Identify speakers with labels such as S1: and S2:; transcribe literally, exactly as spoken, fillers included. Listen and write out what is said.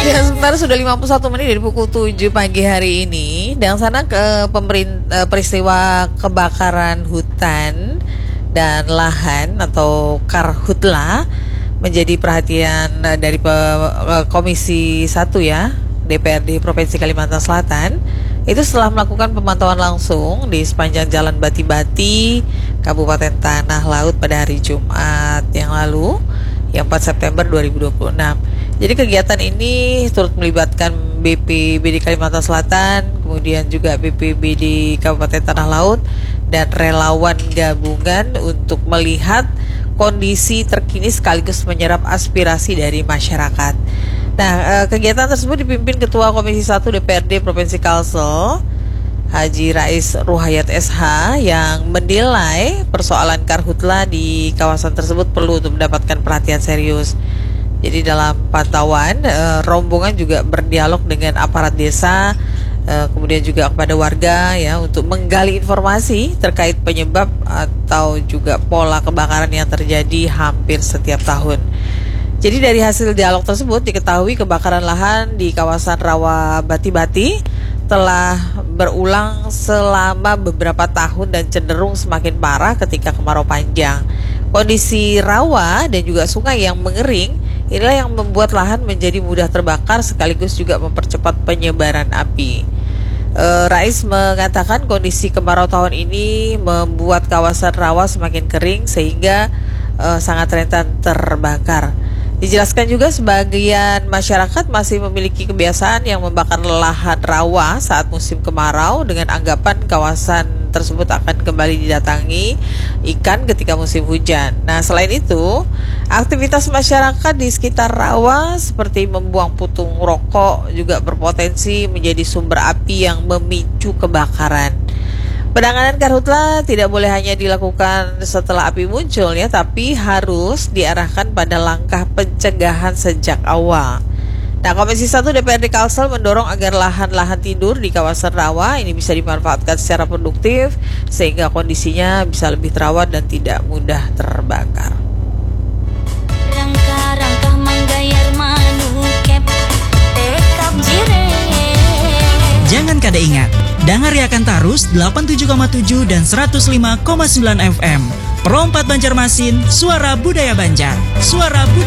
S1: Ya, sementara sudah lima puluh satu menit dari pukul tujuh pagi hari ini. Dan sana ke pemerintah, peristiwa kebakaran hutan dan lahan atau Karhutla menjadi perhatian dari Komisi satu ya, D P R D Provinsi Kalimantan Selatan. Itu setelah melakukan pemantauan langsung di sepanjang Jalan Bati-Bati, Kabupaten Tanah Laut pada hari Jumat yang lalu, yang empat September dua ribu dua puluh enam. Jadi kegiatan ini turut melibatkan B P B D Kalimantan Selatan, kemudian juga B P B D Kabupaten Tanah Laut, dan relawan gabungan untuk melihat kondisi terkini sekaligus menyerap aspirasi dari masyarakat. Nah, kegiatan tersebut dipimpin Ketua Komisi satu D P R D Provinsi Kalsel, Haji Rais Ruhayat S H, yang menilai persoalan Karhutla di kawasan tersebut perlu untuk mendapatkan perhatian serius. Jadi dalam pantauan, e, rombongan juga berdialog dengan aparat desa, e, kemudian juga kepada warga ya, untuk menggali informasi terkait penyebab atau juga pola kebakaran yang terjadi hampir setiap tahun. Jadi dari hasil dialog tersebut diketahui kebakaran lahan di kawasan Rawa Bati-Bati telah berulang selama beberapa tahun dan cenderung semakin parah ketika kemarau panjang. Kondisi rawa dan juga sungai yang mengering inilah yang membuat lahan menjadi mudah terbakar sekaligus juga mempercepat penyebaran api. E, Rais mengatakan kondisi kemarau tahun ini membuat kawasan rawa semakin kering sehingga e, sangat rentan terbakar. Dijelaskan juga sebagian masyarakat masih memiliki kebiasaan yang membakar lahan rawa saat musim kemarau dengan anggapan kawasan tersebut akan kembali didatangi ikan ketika musim hujan. Nah, selain itu, aktivitas masyarakat di sekitar rawa seperti membuang putung rokok juga berpotensi menjadi sumber api yang memicu kebakaran. Penanganan Karhutla tidak boleh hanya dilakukan setelah api muncul ya, tapi harus diarahkan pada langkah pencegahan sejak awal. Nah, Komisi satu D P R D Kalsel mendorong agar lahan-lahan tidur di kawasan rawa ini bisa dimanfaatkan secara produktif sehingga kondisinya bisa lebih terawat dan tidak mudah terbakar.
S2: Rangka-rangka manggayar manukep tekap jire.
S3: Jangan kada ingat, dangariakan tarus delapan puluh tujuh koma tujuh dan seratus lima koma sembilan F M. Perompat Banjarmasin, suara budaya Banjar. Suara budaya